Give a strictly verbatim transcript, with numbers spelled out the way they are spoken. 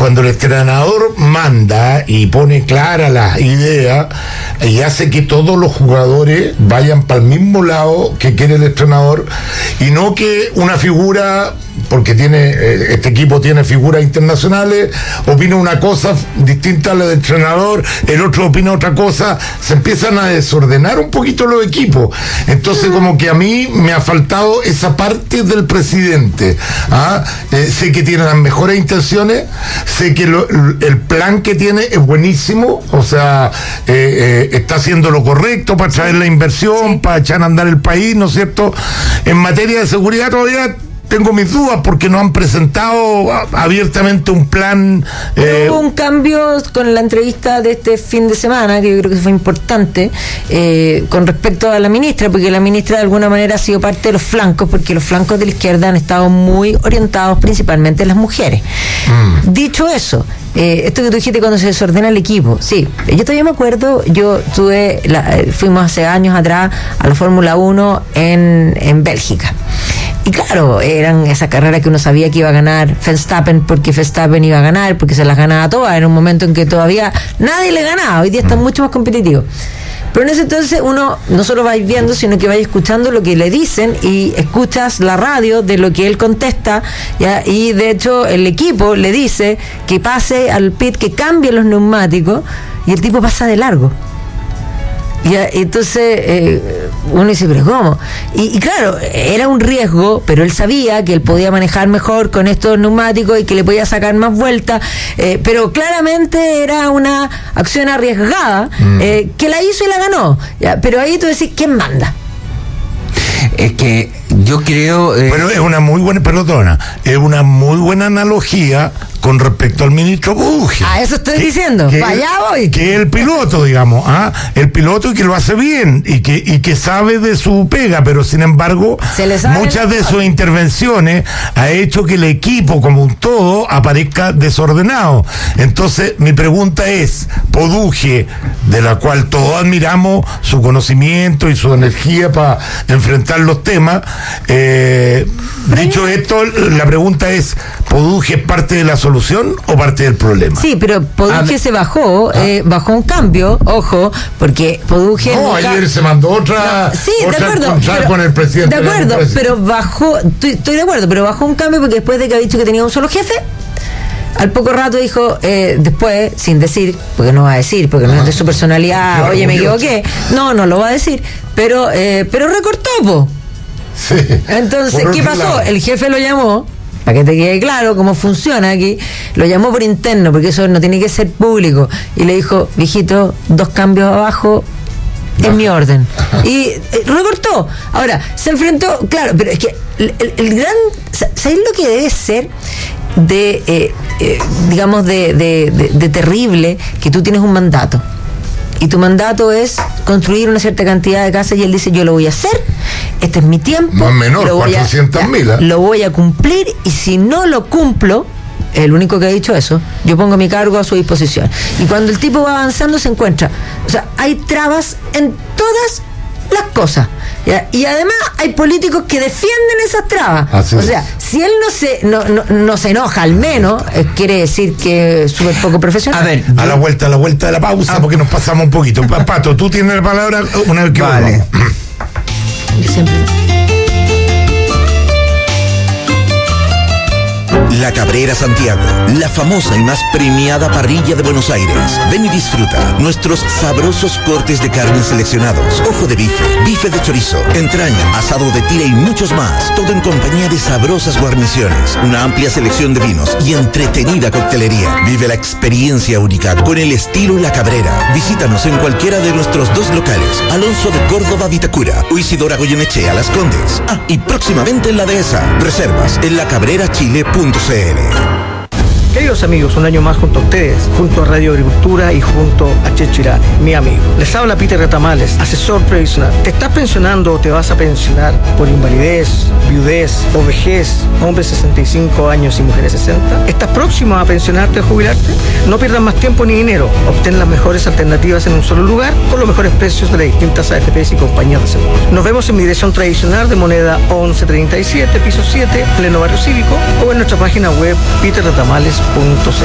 cuando el entrenador manda y pone clara las ideas y hace que todos los jugadores vayan para el mismo lado que quiere el entrenador, y no que una figura, porque tiene este equipo tiene figuras internacionales, opina una cosa distinta a la del entrenador, el otro opina otra cosa, se empiezan a desordenar un poquito los equipos. Entonces, como que a mí me ha faltado esa parte del presidente. ¿Ah? Eh, sé que tiene las mejores intenciones, sé que lo, el plan que tiene es buenísimo, o sea, eh, eh, está haciendo lo correcto para traer la inversión, para echar a andar el país, ¿no es cierto? En materia de seguridad todavía tengo mis dudas porque no han presentado abiertamente un plan. Eh... Hubo un cambio con la entrevista de este fin de semana, que yo creo que fue importante, eh, con respecto a la ministra, porque la ministra de alguna manera ha sido parte de los flancos, porque los flancos de la izquierda han estado muy orientados principalmente en las mujeres. Mm. Dicho eso, eh, esto que tú dijiste cuando se desordena el equipo, sí, yo todavía me acuerdo, yo tuve, la, fuimos hace años atrás a la Fórmula uno en, en Bélgica. Y claro, eran esa carrera que uno sabía que iba a ganar Verstappen, porque Verstappen iba a ganar, porque se las ganaba todas. Era un momento en que todavía nadie le ganaba. Hoy día está mucho más competitivo. Pero en ese entonces uno no solo va viendo, sino que va escuchando lo que le dicen, y escuchas la radio de lo que él contesta, ¿ya? Y de hecho el equipo le dice que pase al pit, que cambie los neumáticos, y el tipo pasa de largo. Ya, entonces eh, uno dice, pero ¿cómo? Y, y claro, era un riesgo, pero él sabía que él podía manejar mejor con estos neumáticos y que le podía sacar más vueltas, eh, pero claramente era una acción arriesgada, mm. eh, que la hizo y la ganó. Ya, pero ahí tú decís, ¿quién manda? Es que yo creo... Eh... Bueno, es una muy buena, perdona, es una muy buena analogía con respecto al ministro Buduje. Ah, eso estoy que, diciendo, para allá voy. Que el piloto, digamos, ¿ah? el piloto y que lo hace bien y que, y que sabe de su pega, pero sin embargo, muchas de sus intervenciones ha hecho que el equipo como un todo aparezca desordenado. Entonces, mi pregunta es, Buduje, de la cual todos admiramos su conocimiento y su energía para enfrentar los temas, eh, dicho esto, la pregunta es, ¿Buduje es parte de la solución o parte del problema? Sí, pero Buduje ah, se bajó, ah. eh, bajó un cambio, ojo, porque Buduje... No, nunca... ayer se mandó otra... No, sí, otra de acuerdo, pero, con el presidente. De acuerdo, pero bajó, estoy, estoy de acuerdo, pero bajó un cambio porque después de que ha dicho que tenía un solo jefe, al poco rato dijo, eh, después, sin decir, porque no va a decir, porque no es de su personalidad, claro, oye, me equivoqué, no, no lo va a decir, pero, eh, pero recortó, po. Sí. Entonces, ¿qué pasó? Lado. El jefe lo llamó, para que te quede claro cómo funciona aquí, lo llamó por interno, porque eso no tiene que ser público, y le dijo, viejito, dos cambios abajo, en no. mi orden. Y eh, recortó. Ahora, se enfrentó, claro, pero es que el, el, el gran, ¿sabes lo que debe ser de, eh, eh, digamos, de, de, de, de terrible, que tú tienes un mandato? Y tu mandato es construir una cierta cantidad de casas, y él dice, yo lo voy a hacer, este es mi tiempo, más menor, cuatrocientas mil, ¿eh? Lo voy a cumplir, y si no lo cumplo, el único que ha dicho eso, yo pongo mi cargo a su disposición. Y cuando el tipo va avanzando se encuentra, o sea, hay trabas en todas las cosas, ¿ya? Y además hay políticos que defienden esas trabas. Así o sea, es. Si él no se no, no, no se enoja, al menos, eh, quiere decir que es súper poco profesional. A ver, yo... a la vuelta, a la vuelta de la pausa, ah. porque nos pasamos un poquito. Pato, tú tienes la palabra una vez que vale. Yo siempre... La Cabrera Santiago, la famosa y más premiada parrilla de Buenos Aires. Ven y disfruta nuestros sabrosos cortes de carne seleccionados, ojo de bife, bife de chorizo, entraña, asado de tira y muchos más. Todo en compañía de sabrosas guarniciones, una amplia selección de vinos y entretenida coctelería. Vive la experiencia única con el estilo La Cabrera. Visítanos en cualquiera de nuestros dos locales, Alonso de Córdoba, Vitacura, o Isidora Goyenechea, Las Condes. Ah, y próximamente en la Dehesa. Reservas en lacabrerachile punto c l. Queridos amigos, un año más junto a ustedes, junto a Radio Agricultura y junto a Chechirá, mi amigo. Les habla Peter Retamales, asesor previsional. ¿Te estás pensionando o te vas a pensionar por invalidez, viudez o vejez, hombres sesenta y cinco años y mujeres sesenta? ¿Estás próximo a pensionarte o jubilarte? No pierdas más tiempo ni dinero. Obtén las mejores alternativas en un solo lugar con los mejores precios de las distintas A F Pes y compañías de seguros. Nos vemos en mi dirección tradicional de moneda once treinta y siete, piso siete, pleno barrio cívico, o en nuestra página web peter retamales punto c l.